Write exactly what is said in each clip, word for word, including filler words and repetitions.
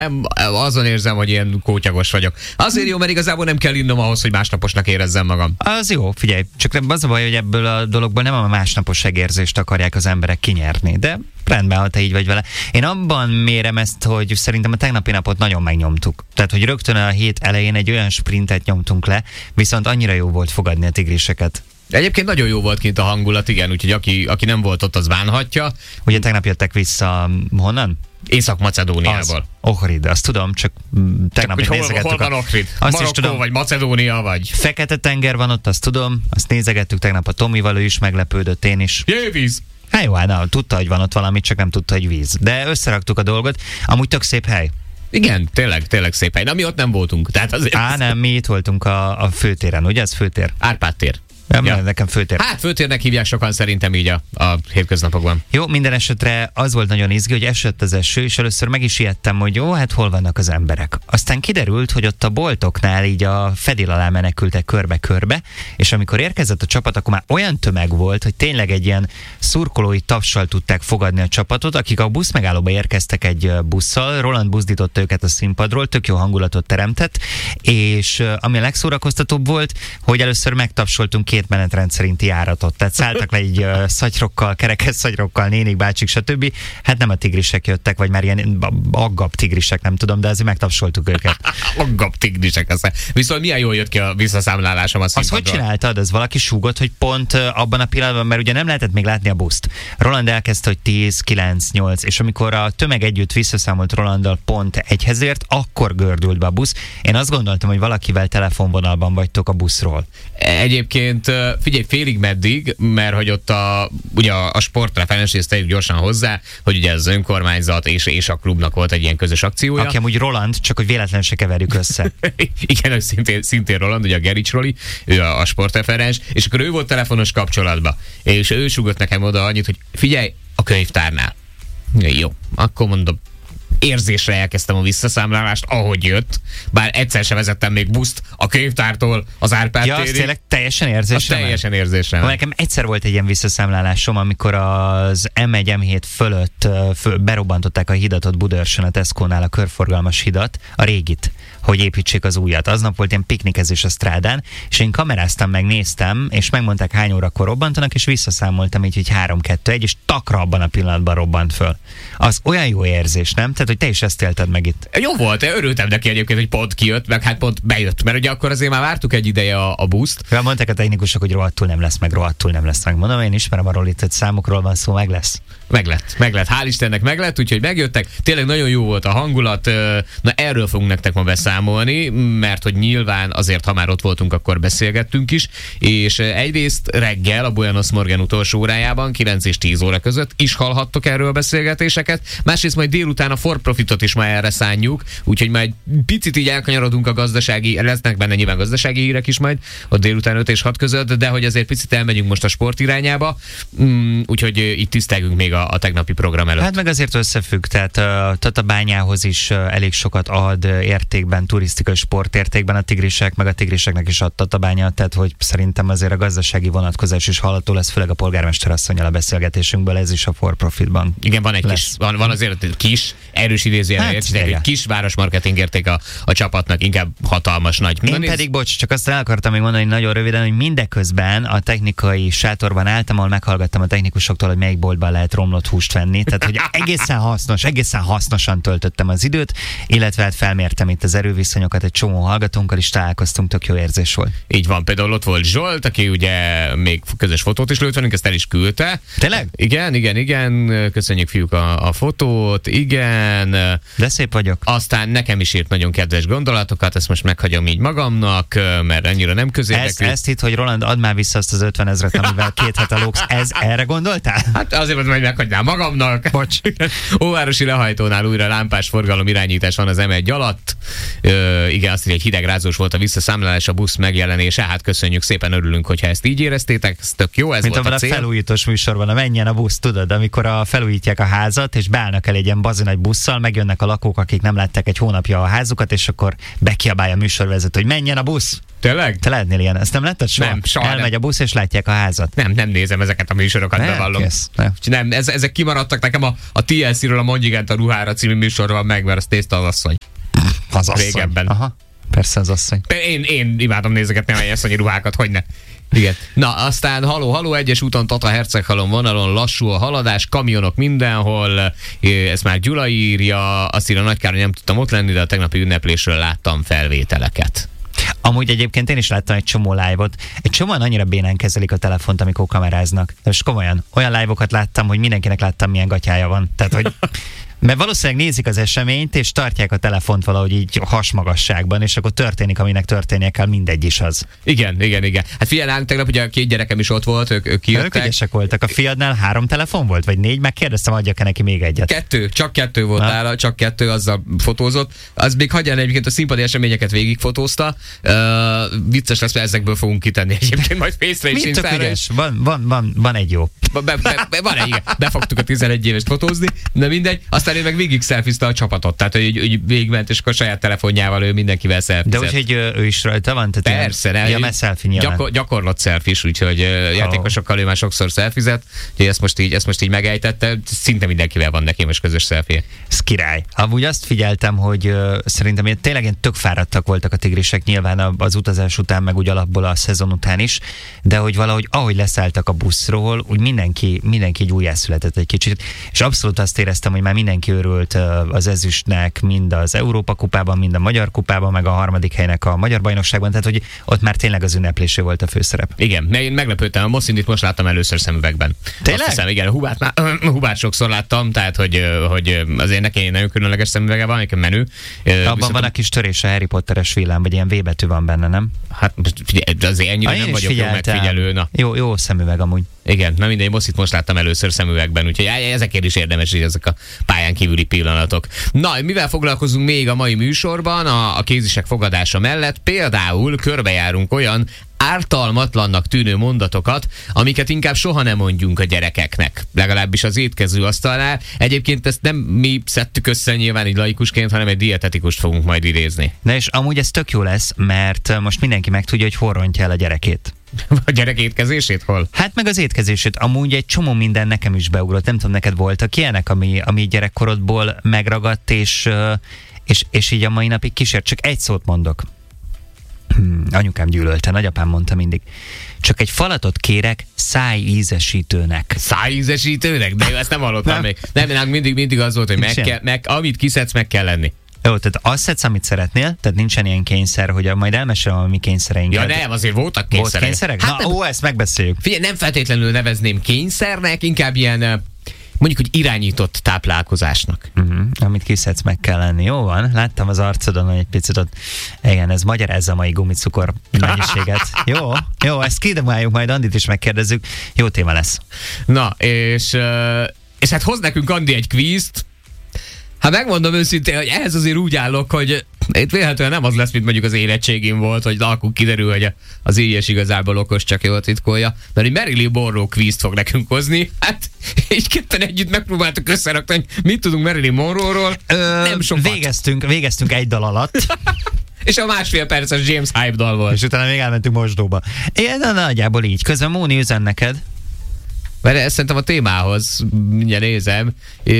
Nem, azon érzem, hogy ilyen kótyagos vagyok. Azért jó, mert igazából nem kell innom ahhoz, hogy másnaposnak érezzem magam. Az jó, figyelj, csak az a baj, hogy ebből a dologból nem a másnapos egérzést akarják az emberek kinyerni, de rendben, ha te így vagy vele. Én abban mérem ezt, hogy szerintem a tegnapi napot nagyon megnyomtuk. Tehát, hogy rögtön a hét elején egy olyan sprintet nyomtunk le, viszont annyira jó volt fogadni a tigriseket. Egyébként nagyon jó volt kint a hangulat, igen, úgyhogy aki, aki nem volt ott, az bánhatja. Ugye tegnap jöttek vissza honnan? Észak-Macedóniából. Ohrid, azt tudom, csak tegnap csak, hogy nézegettük. Hol, hol van Ohrid? Azt Marokkó, is tudom, vagy Macedónia, vagy... Fekete-tenger van ott, azt tudom, azt nézegettük tegnap a Tomival, ő is meglepődött, én is. Jövvíz! Hát jó, hát na, tudta, hogy van ott valami, csak nem tudta, hogy víz. De összeraktuk a dolgot, amúgy tök szép hely. Igen, tényleg, tényleg szép hely. Na, mi ott nem voltunk. Tehát azért... Á, nem, mi itt voltunk a, a főtéren, ugye? Ez főtér? Árpád tér. Nem, ja. Nekem főtér. Hát főtérnek hívják sokan szerintem így a, a hétköznapokban. Jó, minden esetre az volt nagyon izgi, hogy esett az eső, és először meg is ijedtem, hogy jó, hát hol vannak az emberek. Aztán kiderült, hogy ott a boltoknál így a fedél alá menekültek körbe-körbe, és amikor érkezett a csapat, akkor már olyan tömeg volt, hogy tényleg egy ilyen szurkolói tapssal tudták fogadni a csapatot, akik a buszmegállóba érkeztek egy busszal, Roland buzdította őket a színpadról, tök jó hangulatot teremtett, és ami a legszórakoztatóbb volt, hogy először megtapsoltunk két menetrend szerinti járatot. Tehát szálltak le így uh, szatyrokkal, kerekes szatyrokkal, nénik, bácsik, stb. Hát nem a tigrisek jöttek, vagy már ilyen aggap tigrisek, nem tudom, de azért megtapsoltuk őket. Aggap tigrisek, aztán. Viszont milyen jól jött ki a visszaszámlálásom a színpadról. Azt hogy csináltad? Ez valaki súgott, hogy pont uh, abban a pillanatban, mert ugye nem lehetett még látni a buszt. Roland elkezdte, hogy tíz, kilenc, nyolc, és amikor a tömeg együtt visszaszámolt Rolanddal pont egyhez ért, akkor gördült be a busz. Én azt gondoltam, hogy valakivel telefonvonalban vagytok a buszról. Egyébként figyelj, félig meddig, mert hogy ott a, ugye a sportreferensét tegyük gyorsan hozzá, hogy ugye az önkormányzat és, és a klubnak volt egy ilyen közös akciója. Aki amúgy Roland, csak hogy véletlenül se keverjük össze. Igen, szintén, szintén Roland, ugye a Gerics Roli, ő a, a sportreferens, és akkor ő volt telefonos kapcsolatban, és ő sugott nekem oda annyit, hogy figyelj, a könyvtárnál. Jó, akkor mondom, érzésre elkezdtem a visszaszámlálást, ahogy jött, bár egyszer sem vezettem még buszt a könyvtártól az Árpád ja, térig. tényleg teljesen érzésre? Teljesen érzésre. Nekem egyszer volt egy ilyen visszaszámlálásom, amikor az em egy em hét fölött föl, berobbantották a hidat ott Budaörsön, a Tesco-nál, a körforgalmas hidat, a régit, hogy építsék az újat. Aznap volt ilyen piknikezés a strádán, és én kameráztam, meg néztem, és megmondták, hány órakor robbantanak, és visszaszámoltam így, hogy három kettő egy, és takra abban a pillanatban robbant föl. Az olyan jó érzés, nem? Tehát, hogy te is ezt élted meg itt. Jó volt, örültem neki egyébként, hogy pont kijött, meg hát pont bejött, mert ugye akkor azért már vártuk egy ideje a, a buszt. Ja, mondták a technikusok, hogy rohadtul nem lesz meg, rohadtul nem lesz meg. Mondom, én ismerem arról itt, hogy számokról van szó, meg lesz. Meg lett, meg lett, hál' Istennek meg lett, úgyhogy megjöttek, tényleg nagyon jó volt a hangulat, na erről fogunk nektek ma beszámolni, mert hogy nyilván azért, ha már ott voltunk, akkor beszélgettünk is, és egyrészt reggel a Buenos Morgen utolsó órájában, kilenc és tíz óra között is hallhattok erről a beszélgetéseket, másrészt majd délután a For Profitot is már erre szánjuk, úgyhogy majd egy picit így elkanyarodunk a gazdasági, lesznek benne nyilván gazdasági hírek is majd, ott délután öt és hat között, de hogy azért picit elmegyünk most a sport irányába, mm, úgyhogy itt tisztelgünk még a a tegnapi program előtt. Hát meg azért összefügg, tehát a Tatabányához is elég sokat ad értékben, turisztikai sportértékben a tigrisek, meg a tigriseknek is ad Tatabánya, tehát hogy szerintem azért a gazdasági vonatkozás is hallható lesz, főleg a polgármester asszonnyal a beszélgetésünkből, ez is a For Profitban. Igen, van egy lesz. kis, van, van azért egy kis, erős idézőjelben, hát, egy kis városmarketing érték a, a csapatnak, inkább hatalmas nagy. Én Na, pedig, bocs, csak azt el akartam még mondani nagyon röviden, hogy mindeközben a technikai sátorban álltam, ahol meghallgattam a technikusoktól, hogy melyik boltban lehet romlott húst venni, tehát hogy egészen hasznos, egészen hasznosan töltöttem az időt, illetve hát felmértem itt az erőviszonyokat, egy csomó hallgatónkkal is találkoztunk, tök jó érzés volt. Így van, például ott volt Zsolt, aki ugye még közös fotót is lőtt velünk, ezt el is küldte. Tényleg? Igen, igen, igen, köszönjük fiúk a, a fotót, igen. De szép vagyok. Aztán nekem is írt nagyon kedves gondolatokat, ezt most meghagyom így magamnak, mert annyira nem közérdekű. Ezt, ezt itt, hogy Roland, add már vissza azt az ötven ezret, amivel két hete lógsz, ez erre gondoltál? Hát azért, hogy majd meghagynám magamnak. Bocs. Óvárosi lehajtónál újra lámpás forgalom irányítás van az em egy alatt. Ö, igen, azt, hogy egy hidegrázós volt a visszaszámlálás, a busz megjelenése. Hát köszönjük szépen, örülünk, hogyha ezt így éreztétek. Ez tök jó, ez Mint volt a cél. Mint a felújítós műsorban, a menjen a busz, tudod, amikor a felújítják a házat, és beállnak el egy ilyen bazinagy busszal, megjönnek a lakók, akik nem látták egy hónapja a házukat, és akkor bekiabálja a műsorvezető, hogy menjen a busz. Tényleg? Te lehetnél ilyen, ezt nem láttad soha? Nem, soha Elmegy nem. a busz, és látják a házat. Nem, nem nézem ezeket a műsorokat, Nem, bevallom. kész, nem. Nem, ez, ezek kimaradtak nekem a, a té el cé-ről a Mondj igent a ruhára című műsor van meg, mert azt nézte az asszony. Az asszony. Régebben. Aha, persze az asszony. Én, én imádom nézegetni a asszonyi ruhákat, hogy ne. Igen. Na, aztán haló, haló, egyes úton Tata Herceghalom vonalon lassú a haladás, kamionok mindenhol, ezt már Gyula írja, azt írja Nagykároly, nem tudtam ott lenni, de a tegnapi ünneplésről láttam felvételeket. Amúgy egyébként én is láttam egy csomó live-ot. Egy csomóan annyira bénán kezelik a telefont, amikor kameráznak. De most komolyan, olyan live-okat láttam, hogy mindenkinek láttam, milyen gatyája van. Tehát, hogy mert valószínűleg nézik az eseményt, és tartják a telefont valahogy így hasmagasságban, és akkor történik, aminek történnie kell, mindegy is az. Igen, igen, igen. Hát figyelj, nálunk tegnap ugye a két gyerekem is ott volt, ők, ők kijöttek. Ők ügyesek voltak. A fiadnál három telefon volt, vagy négy? Megkérdeztem, adjak-e neki még egyet. Kettő, csak kettő volt nála, csak kettő, azzal fotózott. Az még hagyján egyébként a színpadi eseményeket végigfotózta. Uh, vicces lesz, mert ezekből fogunk kitenni egyébként majd Face-re és Mit tök Instára. ügyes? Van, van, van, van egy jó. Be, be, be, van egy, igen. Befogtuk a tizenegy évest fotózni, de mindegy. Aztán ő meg végig szelfizta a csapatot. Tehát, hogy, hogy végigment, és akkor a saját telefonjával ő mindenkivel szelfizett. De úgyhogy ő is rajta van? Tehát persze, ilyen, ne, ja, mert selfie nyilván. gyakor, gyakorlott szelfis, úgyhogy uh, játékosokkal ő már sokszor szelfizett, úgyhogy ezt most így, ezt most így megejtette. Szinte mindenkivel van neki most közös szelfie. Ez király. Amúgy azt figyeltem, hogy uh, szerintem ilyen, tényleg ilyen tök fáradtak voltak a tigrisek, nyilván az utazás után, meg úgy alapból a szezon után is, de hogy valahogy ahogy leszálltak a buszról, úgy mindenki, mindenki így újjászületett egy kicsit, és abszolút azt éreztem, hogy már mindenki örült uh, az ezüstnek, mind az Európa kupában, mind a Magyar kupában, meg a harmadik helynek a Magyar bajnokságban, tehát hogy ott már tényleg az ünneplésé volt a főszerep. Igen, én meglepődtem, a Moszindit most láttam először szemüvegben. Tényleg? Azt hiszem, igen, a Hubát, már, Hubát sokszor láttam, tehát hogy, hogy azért neki nagyon különleges szemüvege van, nekem menő. Abban viszont van a kis törés a Harry Potteres villám, vagy ilyen V betű van benne, nem? Hát figyelj, azért ennyire nem vagyok jó megfigyelő. Na. Jó, jó szemüveg amúgy. Igen, na mindegy, Moszit most láttam először szemüvegben, úgyhogy ezekért is érdemes így ezek a pályán kívüli pillanatok. Na, mivel foglalkozunk még a mai műsorban, a, a kézisek fogadása mellett? Például körbejárunk olyan ártalmatlannak tűnő mondatokat, amiket inkább soha nem mondjunk a gyerekeknek. Legalábbis az étkező asztalnál. Egyébként ezt nem mi szedtük össze nyilván így laikusként, hanem egy dietetikust fogunk majd idézni. Na és amúgy ez tök jó lesz, mert most mindenki megtudja, hogy hol rontja el a gyerekét. A gyerek étkezését hol? Hát meg az étkezését. Amúgy egy csomó minden nekem is beugrott. Nem tudom, neked voltak ilyenek, ami, ami gyerekkorodból megragadt, és, és, és így a mai napig kísért. Csak egy szót mondok. Hmm, anyukám gyűlölte, nagyapám mondta mindig. Csak egy falatot kérek szájízesítőnek. Szájízesítőnek? De ezt nem hallottam nem. még. Nem, nem, mindig, mindig az volt, hogy meg kell, meg, amit kiszedsz, meg kell lenni. Jó, tehát azt szedsz, amit szeretnél, tehát nincsen ilyen kényszer, hogy a, majd elmesélem a mi kényszereink. Ja nem, azért voltak kényszerek. Volt kényszerek? Hát Na, nem, ó, ezt megbeszéljük. Figyelj, nem feltétlenül nevezném kényszernek, inkább ilyen, mondjuk, hogy irányított táplálkozásnak. Uh-huh. Amit kiszedsz, meg kell lenni. Jó van, láttam az arcodon, hogy egy picit ott, igen, ez magyarázza a mai gumicukor mennyiséget. Jó, jó, ezt kidemáljuk, majd Andit is megkérdezzük. Jó téma lesz. Na, és, és hát hoz nekünk Andi egy kvízt. Hát megmondom őszintén, hogy ehhez azért úgy állok, hogy itt véletlenül nem az lesz, mint mondjuk az érettségén volt, hogy akkor kiderül, hogy az Ilyes igazából okos, csak jól titkolja. Mert egy Marilyn Monroe kvízt fog nekünk hozni. Hát így ketten együtt megpróbáltuk összerakni, hogy mit tudunk Marilyn Monroe-ról. Ö, nem sokat. Végeztünk, végeztünk egy dal alatt. És a másfél perces James Hype dal volt. És utána még elmentünk mosdóba. Én nagyjából így. Közben Móni üzen neked. Mert ezt szerintem a témához mindjárt nézem.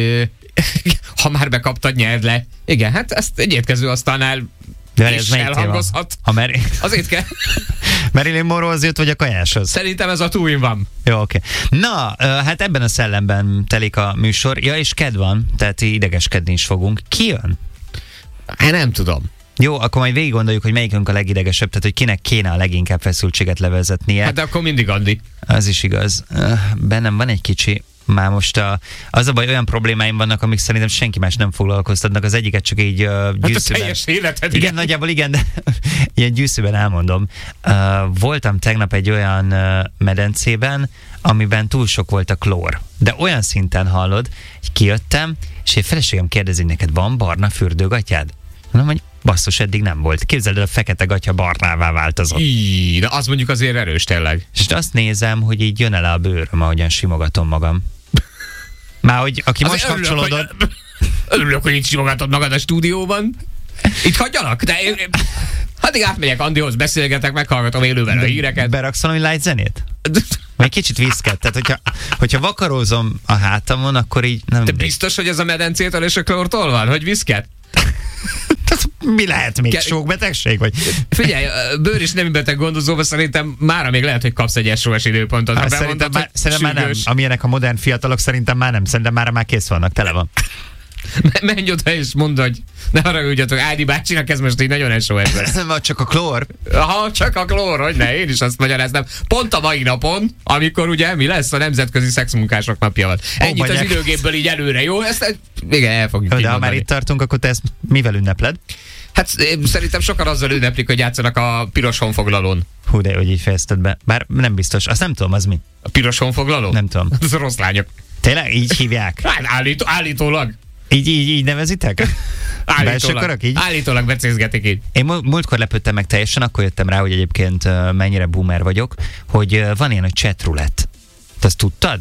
Ha már bekaptad, nyerd le. Igen, hát ezt egy étkező asztalnál de is elhangozhat. A Mary... Azért kell. Marilyn Monroe jött, vagy a kajáshoz? Szerintem ez a two in one. Jó, oké. Okay. Na, hát ebben a szellemben telik a műsor. Ja, és kedv van, tehát idegeskedni is fogunk. Ki jön? Hát nem tudom. Jó, akkor majd végig gondoljuk, hogy melyikünk a legidegesebb, tehát hogy kinek kéne a leginkább feszültséget levezetnie. Hát de akkor mindig Andi. Az is igaz. Bennem van egy kicsi, már most a, az a baj, olyan problémáim vannak, amik szerintem senki más nem foglalkoztatnak. Az egyiket csak így uh, gyűszűben. Hát a teljes életed. Igen, nagyjából igen, de ilyen gyűszűben elmondom. Uh, voltam tegnap egy olyan uh, medencében, amiben túl sok volt a klór. De olyan szinten hallod, hogy kijöttem, és egy feleségem kérdezi, hogy neked van barna fürdőgatyád? Mondom, hogy basszus, eddig nem volt. Képzeld el, a fekete gatya barnává változott. Íj, de az mondjuk azért erős tényleg. És azt nézem, hogy így jön el a bőröm, ahogyan simogatom magam. Már hogy aki most kapcsolódott... Örülök, hogy itt simogatod magad a stúdióban. Itt hagyjalak? De én, én, Addig átmegyek Andihoz, beszélgetek, meghallgatom élőben a híreket. Beraksz valami light zenét? Meg kicsit viszket. Tehát, hogyha, hogyha vakarózom a hátamon, akkor így nem... Te biztos, hogy ez a medencétől és a klórtól van, hogy viszket? Mi lehet még? Ke- Sok betegség? Vagy? Figyelj, bőr és nemi beteg gondozóban szerintem mára még lehet, hogy kapsz egy es o es időpontot. Hát, szerintem már, szerintem már nem. Amilyenek a modern fiatalok, szerintem már nem. Szerintem már már kész vannak, tele van. Menj oda és mondd, hogy ne haragudjatok, Ádi bácsinak ez most így nagyon es o es lesz. Csak a klór. Aha, csak a klór, hogy ne, én is azt magyaráznám. Pont a mai napon, amikor ugye mi lesz, a Nemzetközi Szexmunkások napja van. Ennyit oh, az időgépből így előre, jó? Ezt igen, el fogjuk de ha már itt tartunk, akkor te ezt mivel ünnepled? Hát szerintem sokan azzal ünneplik, hogy játszanak a piros honfoglalón. Hú, de hogy így fejezted be. Bár nem biztos. Azt nem tudom, az mi? A piros honfoglaló? Nem tudom. Az rossz lányok. Tényleg? Így hívják? Hát állító, állítólag. Így, így, így nevezitek? Állítólag, így? állítólag becézgetik így. Én múltkor lepődtem meg teljesen, akkor jöttem rá, hogy egyébként mennyire boomer vagyok, hogy van ilyen, hogy chatroulette. Te azt tudtad?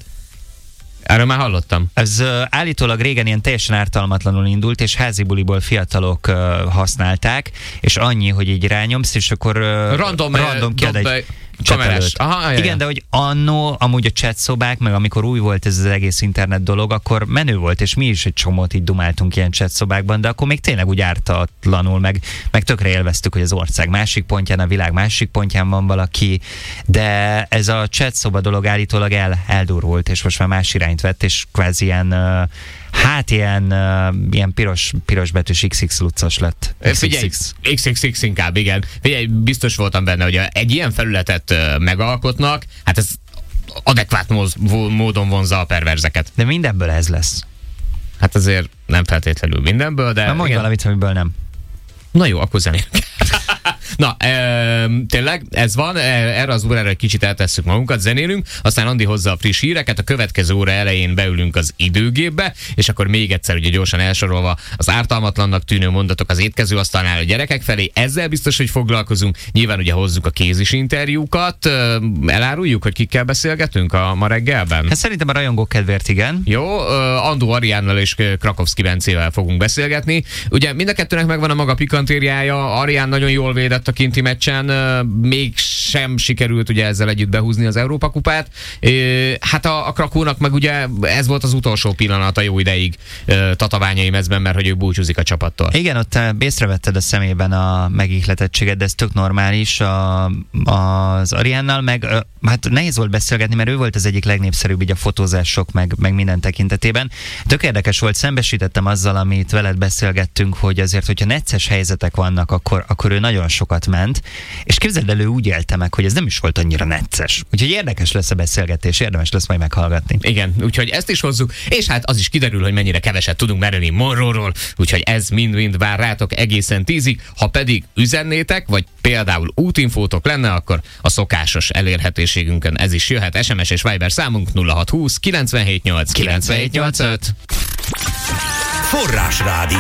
Erről már hallottam. Ez uh, állítólag régen ilyen teljesen ártalmatlanul indult, és házi buliból fiatalok uh, használták, és annyi, hogy így rányomsz, és akkor uh, random, random kiad egy kamerás. Aha, igen, jaj. De hogy annó, amúgy a chat szobák, meg amikor új volt ez az egész internet dolog, akkor menő volt, és mi is egy csomót így dumáltunk ilyen chat szobákban, de akkor még tényleg úgy ártatlanul, meg, meg tökre élveztük, hogy az ország másik pontján, a világ másik pontján van valaki, de ez a chat szoba dolog állítólag el, eldurult, és most már más irányt vett, és kvázi ilyen uh, hát ilyen, uh, ilyen piros, piros betűs iksz iksz lucos lett. Figyelj, iksz iksz iksz inkább, igen. Figyelj, biztos voltam benne, hogy egy ilyen felületet uh, megalkotnak, hát ez adekvát módon vonzza a perverzeket. De mindenből ez lesz. Hát azért nem feltétlenül mindenből, de... Na mondj valamit, amiből nem. Na jó, akkor zenélünk. Na, e, tényleg ez van, erre az órára egy kicsit eltesszük magunkat, zenélünk, aztán Andi hozza a friss híreket, a következő óra elején beülünk az időgépbe, és akkor még egyszer ugye gyorsan elsorolva az ártalmatlannak tűnő mondatok az étkezőasztalnál a gyerekek felé, ezzel biztos, hogy foglalkozunk, nyilván ugye hozzuk a kézis interjúkat, eláruljuk, hogy kikkel beszélgetünk a ma reggelben? Hát szerintem a rajongók kedvéért igen. Jó, Andó Ariánnal és Krakowski Bencével fogunk beszélgetni. Ugye mind a kettőnek megvan a maga pikantériája, Arián nagyon jól védett a kinti meccsen, még sem sikerült ugye ezzel együtt behúzni az Európa kupát. Hát a, a Krakónak meg ugye ez volt az utolsó pillanata jó ideig Tatabányai mezben, mert hogy ő búcsúzik a csapattól. Igen, ott észrevetted a szemében a megihletettséget, de ez tök normális a, az Ariánnal, meg hát nehéz volt beszélgetni, mert ő volt az egyik legnépszerűbb így a fotózások, meg, meg minden tekintetében. Tök érdekes volt, szembesítettem azzal, amit veled beszélgettünk, hogy azért, hogyha necces helyzetek vannak, akkor, akkor ő nagyon sokat ment, és képzeld el, ő úgy élte meg, hogy ez nem is volt annyira necces. Úgyhogy érdekes lesz a beszélgetés, érdemes lesz majd meghallgatni. Igen, úgyhogy ezt is hozzuk, és hát az is kiderül, hogy mennyire keveset tudunk Marilyn Monroe-ról, úgyhogy ez mind-mind vár rátok egészen tízig, ha pedig üzennétek, vagy például útinfótok lenne, akkor a szokásos elérhetőségünkön ez is jöhet, es em es és Viber számunk nulla hat húsz kilencvenhét nyolc kilencvenhét nyolcvanöt. Forrásrádió.